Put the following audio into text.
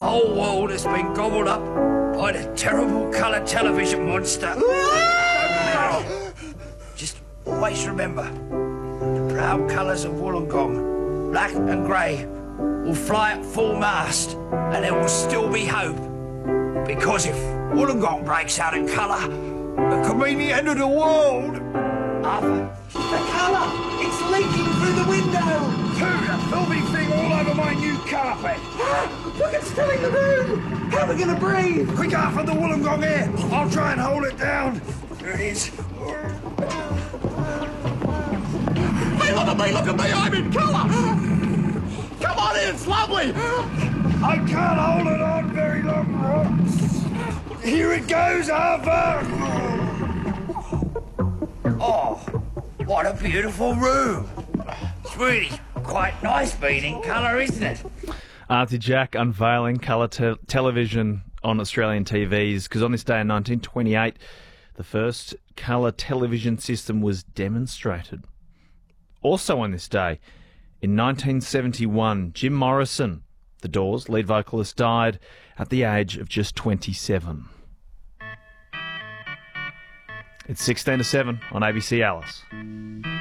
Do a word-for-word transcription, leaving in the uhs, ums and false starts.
whole world has been gobbled up by the terrible colour television monster. Just always remember, the proud colours of Wollongong, black and grey, will fly at full mast, and there will still be hope. Because if Wollongong breaks out in colour, it could mean the end of the world. Arthur, the colour! It's leaking through the window! Pooh, the filthy thing all over my new carpet! Look, it's filling the room! How are we going to breathe? Quick, Arthur, the Wollongong air! I'll try and hold it down. There it is. Hey, look at me, look at me, I'm in colour! Come on in, it's lovely! I can't hold it on very long, Rox. Here it goes, Arthur! Oh, what a beautiful room. It's really quite nice being in colour, isn't it? Auntie Jack unveiling colour te- television on Australian T Vs, because on this day in nineteen twenty-eight, the first colour television system was demonstrated. Also on this day, in nineteen seventy-one, Jim Morrison, The Doors' lead vocalist, died at the age of just twenty-seven. It's sixteen to seven on A B C Alice.